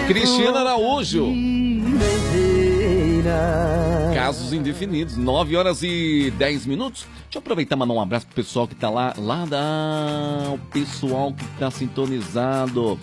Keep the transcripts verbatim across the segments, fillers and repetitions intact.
Cristina Araújo. Casos indefinidos, nove horas e dez minutos. Deixa eu aproveitar e mandar um abraço pro pessoal que tá lá, lá da... o pessoal que tá sintonizado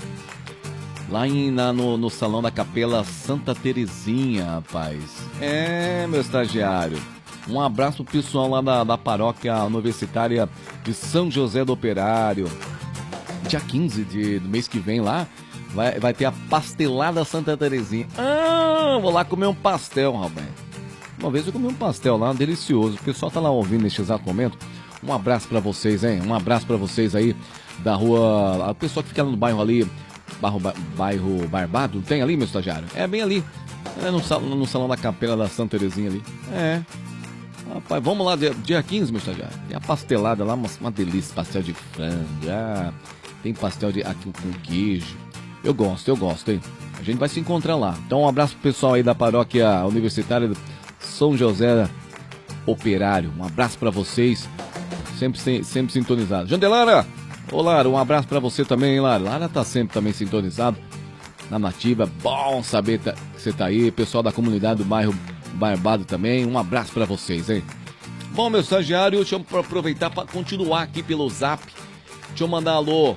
lá em, na, no, no salão da Capela Santa Terezinha, rapaz. É, meu estagiário. Um abraço pro pessoal lá da, da paróquia universitária de São José do Operário. Dia quinze de, do mês que vem lá, vai, vai ter a pastelada Santa Terezinha. Ah, vou lá comer um pastel, rapaz. Uma vez eu comi um pastel lá, delicioso. O pessoal tá lá ouvindo neste exato momento. Um abraço pra vocês, hein? Um abraço pra vocês aí da rua... A pessoa que fica lá no bairro ali, bairro, bairro Barbado, tem ali, meu estagiário? É, bem ali. É no salão, no salão da Capela da Santa Terezinha ali. É. Rapaz, vamos lá, dia, dia quinze, meu estagiário. Tem a pastelada lá, uma, uma delícia. Pastel de frango, ah, tem pastel de, aqui com queijo. Eu gosto, eu gosto, hein? A gente vai se encontrar lá. Então um abraço pro pessoal aí da paróquia universitária do São José Operário. Um abraço pra vocês. Sempre, sempre sintonizado. Jandelara! Ô, Lara, um abraço pra você também, hein, Lara? Lara tá sempre também sintonizado na nativa. Bom saber que você tá aí. Pessoal da comunidade do bairro Barbado também. Um abraço pra vocês, hein? Bom, meu estagiário, deixa eu aproveitar para continuar aqui pelo zap. Deixa eu mandar alô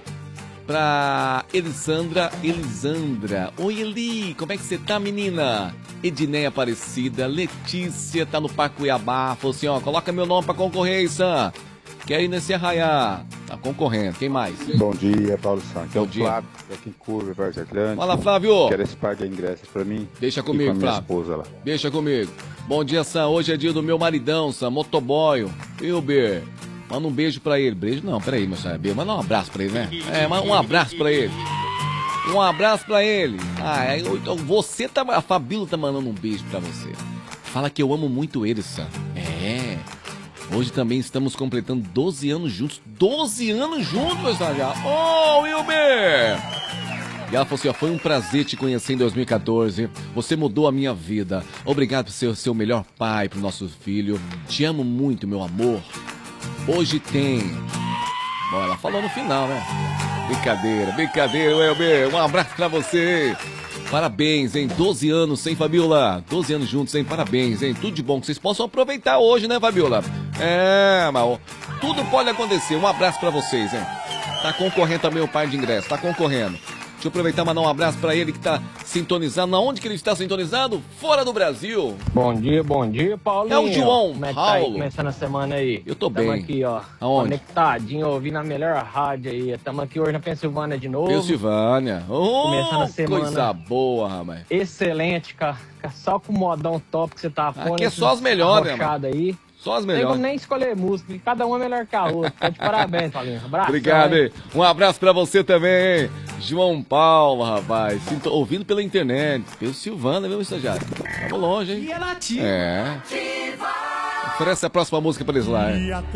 pra Elisandra. Elisandra. Oi, Eli. Como é que você tá, menina? Edneia Aparecida. Letícia tá no Parque Cuiabá. Falou assim, ó, coloca meu nome pra concorrência. Quer ir nesse arraiar. Tá concorrendo. Quem mais? Bom dia, Paulo Santos. Bom é o dia. Flávio, aqui em Curva, Várzea Grande. Fala, Flávio. Quero esse par de ingressos pra mim. Deixa e comigo, com a minha Flávio. esposa lá. Deixa comigo. Bom dia, Sam. Hoje é dia do meu maridão, Sam. Motoboy. Wilber. Manda um beijo pra ele. Beijo não, peraí, meu senhor. Manda um abraço pra ele, né? É, manda um abraço pra ele. Um abraço pra ele. Ah, então você tá... A Fabíola tá mandando um beijo pra você. Fala que eu amo muito ele, Sam. É. Hoje também estamos completando doze anos juntos. doze anos juntos, meu estagiário. Ô, oh, Wilber! E ela falou assim, ó, foi um prazer te conhecer em dois mil e quatorze. Você mudou a minha vida. Obrigado por ser, ser o melhor pai pro nosso filho. Te amo muito, meu amor. Hoje tem... Bom, ela falou no final, né? Brincadeira, brincadeira, Wilber. Um abraço pra você. Parabéns, hein? doze anos, hein, Fabiola? doze anos juntos, hein? Parabéns, hein? Tudo de bom que vocês possam aproveitar hoje, né, Fabiola? É, mas tudo pode acontecer. Um abraço pra vocês, hein? Tá concorrendo também o par de ingresso, tá concorrendo. Deixa eu aproveitar e mandar um abraço pra ele que tá sintonizado. Na onde que ele está sintonizado? Fora do Brasil. Bom dia, bom dia, Paulinho. É o João Como é que Paulo. tá aí, começando a semana aí? Eu tô Tamo bem. aqui, ó. Aonde? Conectadinho, ouvindo a melhor rádio aí. Estamos aqui hoje na Pensilvânia de novo. Pensilvânia. Oh, Começando a semana. Coisa boa, rapaz. Excelente, cara. Só com o modão top que você tá pondo. Aqui é só as melhores, né, mano? Aí. Só as Não tem melhores. como nem escolher música. Cada um é melhor que a outra. Tá de parabéns, Paulinho. Abraço. Obrigado, hein? Um abraço pra você também, hein? João Paulo, rapaz. Sinto, ouvindo pela internet. Pelo Silvana, meu estagiário. Tava longe, hein? É. Oferece a próxima música pra eles lá, hein?